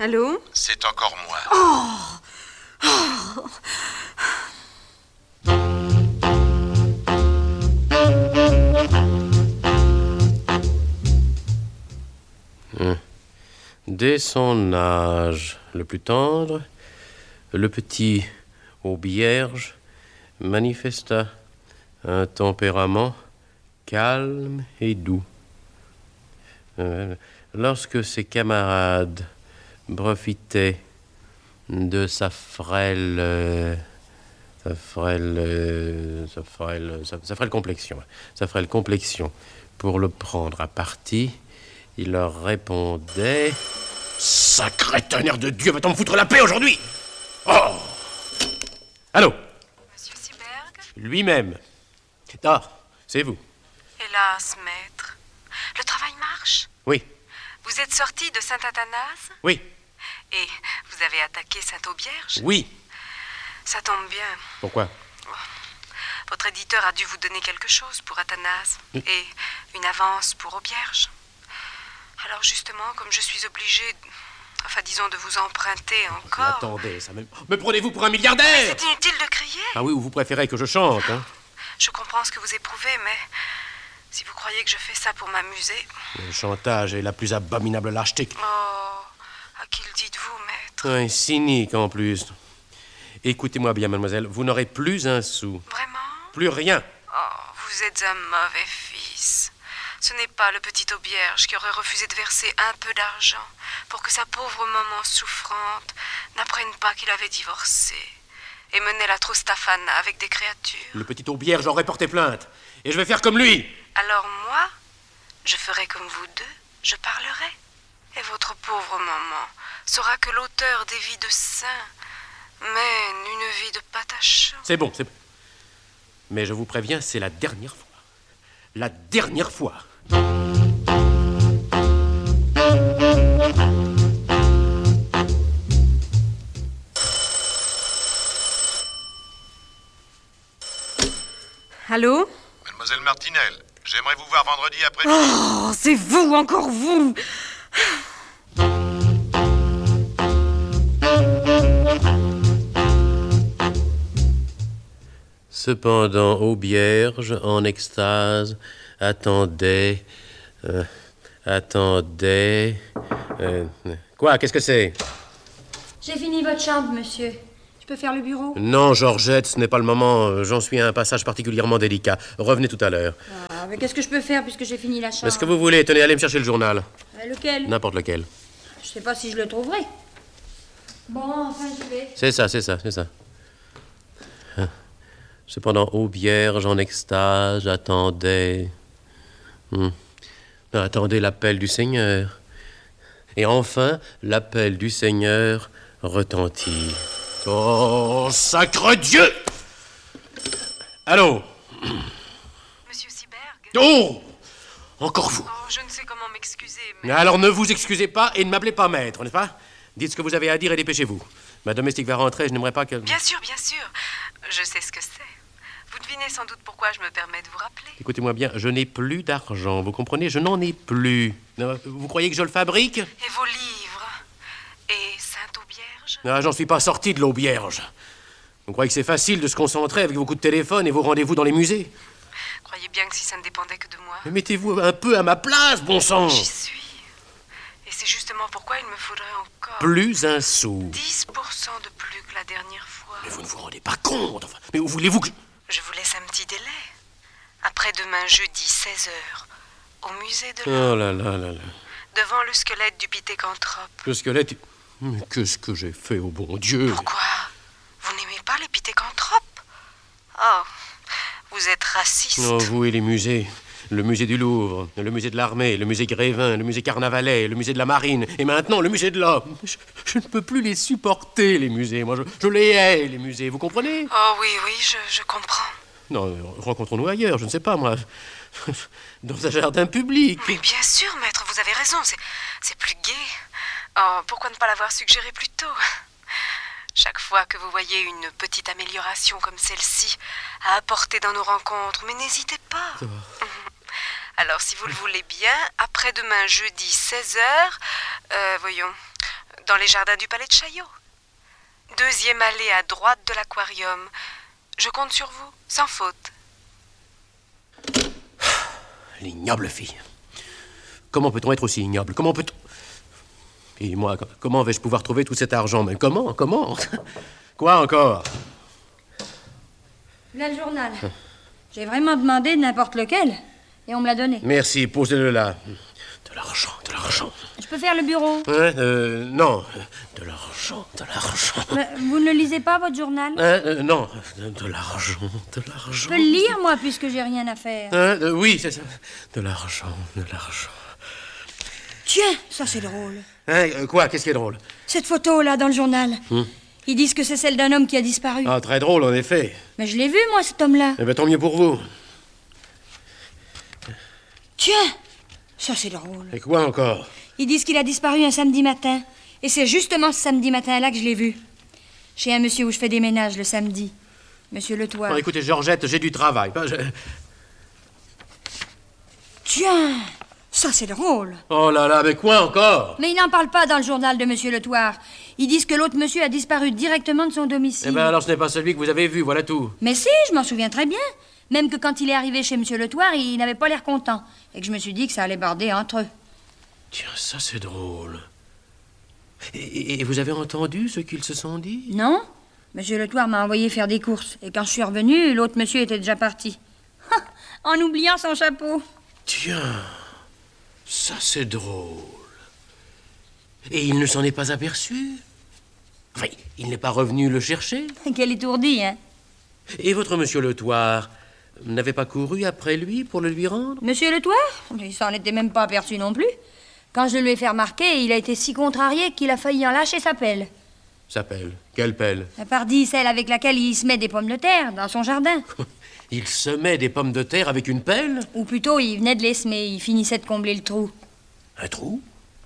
Allô? C'est encore moi. Oh! Oh! Dès son âge le plus tendre, le petit Aubierge manifesta un tempérament calme et doux. Lorsque ses camarades profitaient de sa frêle complexion pour le prendre à partie, il leur répondait: Sacré tonnerre de Dieu, va-t-on me foutre la paix aujourd'hui? Oh! Allô? Monsieur Siberg? Lui-même. Ah, c'est vous. Hélas, maître. Le travail marche? Oui. Vous êtes sorti de Saint-Athanase? Oui. Et vous avez attaqué Saint-Aubierge? Oui. Ça tombe bien. Pourquoi? Votre éditeur a dû vous donner quelque chose pour Athanase et une avance pour Aubierge. Alors justement, comme je suis obligée, disons de vous emprunter encore... Attendez, ça me prenez-vous pour un milliardaire? C'est inutile de crier. Ah oui, ou vous préférez que je chante, hein? Je comprends ce que vous éprouvez, mais si vous croyez que je fais ça pour m'amuser... Le chantage est la plus abominable lâcheté. Oh, à qui le dites-vous, maître? Un cynique en plus. Écoutez-moi bien, mademoiselle, vous n'aurez plus un sou. Vraiment? Plus rien. Oh, vous êtes un mauvais fils. Ce n'est pas le petit Aubierge qui aurait refusé de verser un peu d'argent pour que sa pauvre maman souffrante n'apprenne pas qu'il avait divorcé et menait la Trostafana avec des créatures. Le petit Aubierge aurait porté plainte. Et je vais faire comme lui. Alors moi, je ferai comme vous deux, je parlerai. Et votre pauvre maman saura que l'auteur des vies de saints mène une vie de patachon. C'est bon. Mais je vous préviens, c'est la dernière fois. La dernière fois. Allô? Mademoiselle Martinel, j'aimerais vous voir vendredi après... Oh, c'est vous, encore vous! Cependant, Aubierge, en extase, attendait... Quoi? Qu'est-ce que c'est? J'ai fini votre chambre, monsieur. Je peux faire le bureau? Non, Georgette, ce n'est pas le moment. J'en suis à un passage particulièrement délicat. Revenez tout à l'heure. Ah, mais qu'est-ce que je peux faire puisque j'ai fini la chambre? Est-ce que vous voulez? Tenez, allez me chercher le journal. Lequel? N'importe lequel. Je sais pas si je le trouverai. Bon, enfin, j'y vais. C'est ça. Cependant, Aubierge, en extase, attendait l'appel du Seigneur. Et enfin, l'appel du Seigneur retentit. Oh, sacre Dieu! Allô? Monsieur Siberg? Oh! Encore vous! Oh, je ne sais comment m'excuser, mais... Alors ne vous excusez pas et ne m'appelez pas maître, n'est-ce pas? Dites ce que vous avez à dire et dépêchez-vous. Ma domestique va rentrer, je n'aimerais pas qu'elle... Bien sûr. Je sais ce que c'est. Vous devinez sans doute pourquoi je me permets de vous rappeler. Écoutez-moi bien, je n'ai plus d'argent, vous comprenez? Je n'en ai plus. Vous croyez que je le fabrique? Et vos livres? Et Saint-Aubierge? Ah, j'en suis pas sorti de l'Aubierge. Vous croyez que c'est facile de se concentrer avec vos coups de téléphone et vos rendez-vous dans les musées? Croyez bien que si ça ne dépendait que de moi... Mais mettez-vous un peu à ma place, bon sang! J'y suis. Et c'est justement pourquoi il me faudrait encore... Plus un sou. 10% de plus que la dernière fois. Mais vous ne vous rendez pas compte, enfin. Mais où voulez-vous que... Je vous laisse un petit délai. Après-demain, jeudi, 16h, au musée de l'Homme. Oh là là. Devant le squelette du Pithecanthrope. Le squelette... Mais qu'est-ce que j'ai fait, au bon Dieu? Pourquoi? Vous n'aimez pas les Pithecanthropes? Oh, vous êtes raciste. Oh, vous et les musées. Le musée du Louvre, le musée de l'armée, le musée Grévin, le musée Carnavalet, le musée de la marine, et maintenant le musée de l'homme. Je ne peux plus les supporter, les musées. Moi, je les hais, les musées, vous comprenez? Oh oui, je comprends. Non, rencontrons-nous ailleurs, je ne sais pas, moi. Dans un jardin public. Mais bien sûr, maître, vous avez raison, c'est plus gai. Oh, pourquoi ne pas l'avoir suggéré plus tôt? Chaque fois que vous voyez une petite amélioration comme celle-ci à apporter dans nos rencontres, mais n'hésitez pas. Alors, si vous le voulez bien, après-demain, jeudi, 16h, voyons, dans les jardins du palais de Chaillot. 2e allée à droite de l'aquarium. Je compte sur vous, sans faute. L'ignoble fille. Comment peut-on être aussi ignoble? Comment peut-on... Et moi, comment vais-je pouvoir trouver tout cet argent? Mais comment? Quoi encore? Là, le journal. J'ai vraiment demandé n'importe lequel, et on me l'a donné. Merci, posez-le là. De l'argent. Je peux faire le bureau. Non. De l'argent. Mais vous ne le lisez pas, votre journal? Non. De l'argent. Je peux le lire, moi, puisque j'ai rien à faire. Oui, c'est ça. De l'argent. Tiens, ça c'est drôle. Quoi? Qu'est-ce qui est drôle? Cette photo-là, dans le journal. Ils disent que c'est celle d'un homme qui a disparu. Ah, très drôle, en effet. Mais je l'ai vu, moi, cet homme-là. Eh bien, tant mieux pour vous. Tiens, ça c'est drôle. Et quoi encore? Ils disent qu'il a disparu un samedi matin. Et c'est justement ce samedi matin-là que je l'ai vu. Chez un monsieur où je fais des ménages le samedi. Monsieur Le Toit. Bon, écoutez, Georgette, j'ai du travail. Tiens, ça c'est drôle. Oh là là, mais quoi encore? Mais ils n'en parlent pas dans le journal de monsieur Le Toit. Ils disent que l'autre monsieur a disparu directement de son domicile. Eh bien, alors ce n'est pas celui que vous avez vu, voilà tout. Mais si, je m'en souviens très bien. Même que quand il est arrivé chez monsieur Le Toit, il n'avait pas l'air content. Et que je me suis dit que ça allait barder entre eux. Tiens, ça c'est drôle. Et vous avez entendu ce qu'ils se sont dit? Non. Monsieur Le Toit m'a envoyé faire des courses. Et quand je suis revenu, l'autre monsieur était déjà parti. En oubliant son chapeau. Tiens, ça c'est drôle. Et il ne s'en est pas aperçu? Enfin, il n'est pas revenu le chercher? Quel étourdi, hein? Et votre monsieur Le Toit n'avait pas couru après lui pour le lui rendre? Monsieur Le Toit? Il s'en était même pas aperçu non plus. Quand je lui ai fait remarquer, il a été si contrarié qu'il a failli en lâcher sa pelle. Sa pelle? Quelle pelle? Pardi, celle avec laquelle il se met des pommes de terre dans son jardin. Il semait des pommes de terre avec une pelle? Ou plutôt, il venait de les semer, il finissait de combler le trou. Un trou?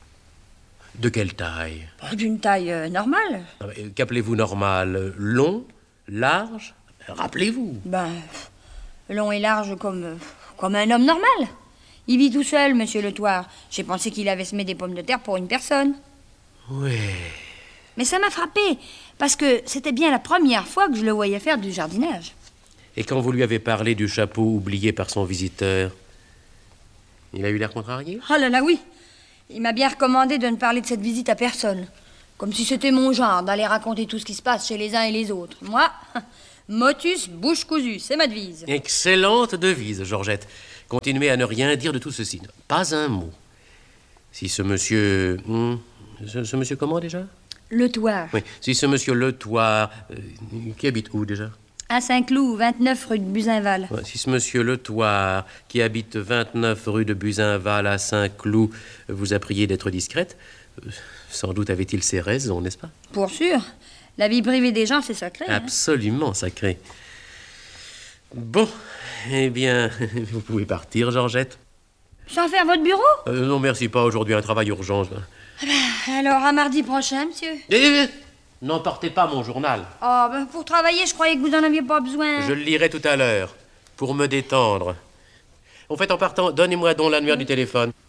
De quelle taille? D'une taille normale. Qu'appelez-vous normal? Long? Large? Rappelez-vous. Long et large comme un homme normal. Il vit tout seul, monsieur Le Toit. J'ai pensé qu'il avait semé des pommes de terre pour une personne. Oui. Mais ça m'a frappé, parce que c'était bien la première fois que je le voyais faire du jardinage. Et quand vous lui avez parlé du chapeau oublié par son visiteur, il a eu l'air contrarié? Oh là là, oui. Il m'a bien recommandé de ne parler de cette visite à personne. Comme si c'était mon genre d'aller raconter tout ce qui se passe chez les uns et les autres. Moi, motus, bouche cousue, c'est ma devise. Excellente devise, Georgette. Continuez à ne rien dire de tout ceci. Pas un mot. Si ce monsieur... Ce monsieur comment déjà? Le Toit. Oui, si ce monsieur Le Toit... qui habite où déjà? À Saint-Cloud, 29 rue de Buzinval. Ouais, si ce monsieur Le Toit, qui habite 29 rue de Buzinval à Saint-Cloud, vous a prié d'être discrète, sans doute avait-il ses raisons, n'est-ce pas? Pour sûr. La vie privée des gens, c'est sacré. Absolument sacré. Bon, eh bien, vous pouvez partir, Georgette. Sans faire votre bureau? Non, merci, pas aujourd'hui, un travail urgent. Alors, à mardi prochain, monsieur. N'emportez pas mon journal. Oh, pour travailler, je croyais que vous en aviez pas besoin. Je le lirai tout à l'heure, pour me détendre. Au fait, en partant, donnez-moi donc l'annuaire du téléphone.